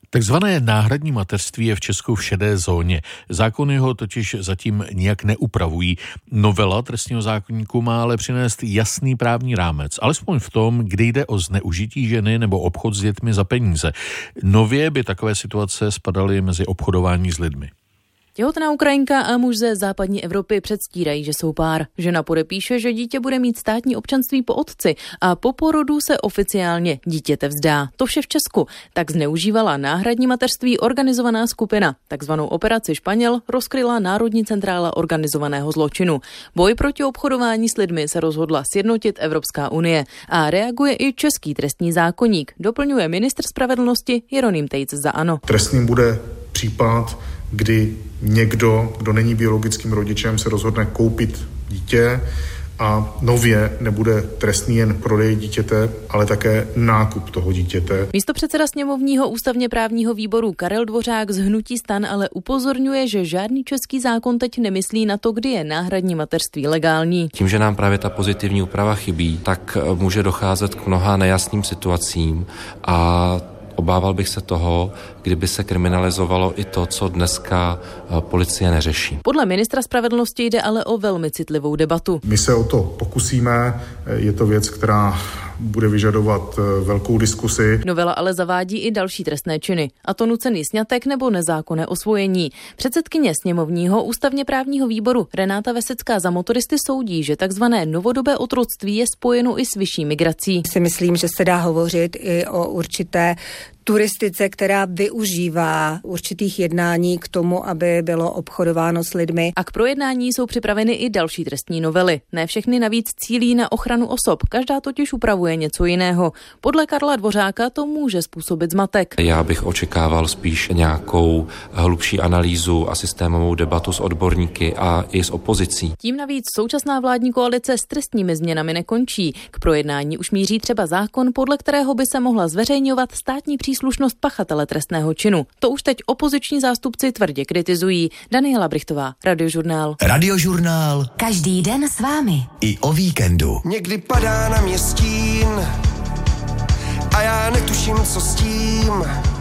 Takzvané náhradní mateřství je v Česku v šedé zóně. Zákony ho totiž zatím nijak neupravují. Novela trestního zákoníku má ale přinést jasný právní rámec, alespoň v tom, kdy jde o zneužití ženy nebo obchod s dětmi za peníze. Nově by takové situace spadaly mezi obchodování s lidmi. Těhotná Ukrajinka a muž ze západní Evropy předstírají, že jsou pár. Žena podepíše, že dítě bude mít státní občanství po otci a po porodu se oficiálně dítěte vzdá. To vše v Česku. Tak zneužívala náhradní mateřství organizovaná skupina. Takzvanou operaci Španěl rozkryla Národní centrála organizovaného zločinu. Boj proti obchodování s lidmi se rozhodla sjednotit Evropská unie a reaguje i český trestní zákoník, doplňuje ministr spravedlnosti Jeroným Tejc za ANO. Trestným bude případ, kdy někdo, kdo není biologickým rodičem, se rozhodne koupit dítě a nově nebude trestný jen prodej dítěte, ale také nákup toho dítěte. Místopředseda sněmovního ústavně právního výboru Karel Dvořák z hnutí STAN ale upozorňuje, že žádný český zákon teď nemyslí na to, kdy je náhradní mateřství legální. Tím, že nám právě ta pozitivní úprava chybí, tak může docházet k mnoha nejasným situacím a obával bych se toho, kdyby se kriminalizovalo i to, co dneska policie neřeší. Podle ministra spravedlnosti jde ale o velmi citlivou debatu. My se o to pokusíme, je to věc, která bude vyžadovat velkou diskusi. Novela ale zavádí i další trestné činy, a to nucený sňatek nebo nezákonné osvojení. Předsedkyně sněmovního ústavně právního výboru Renáta Vesecká za motoristy soudí, že takzvané novodobé otroctví je spojeno i s vyšší migrací. Si myslím, že se dá hovořit i o určité turistice, která využívá určitých jednání k tomu, aby bylo obchodováno s lidmi. A k projednání jsou připraveny i další trestní novely. Ne všechny navíc cílí na ochranu osob, každá totiž upravuje něco jiného. Podle Karla Dvořáka to může způsobit zmatek. Já bych očekával spíš nějakou hlubší analýzu a systémovou debatu s odborníky a i s opozicí. Tím navíc současná vládní koalice s trestními změnami nekončí. K projednání už míří třeba zákon, podle kterého by se mohla zveřejňovat státní příslušnost pachatele trestného činu. To už teď opoziční zástupci tvrdě kritizují. Daniela Brichtová, Radiožurnál. Radiožurnál. Každý den s vámi. I o víkendu. Někdy padá na mě stín a já netuším, co s tím.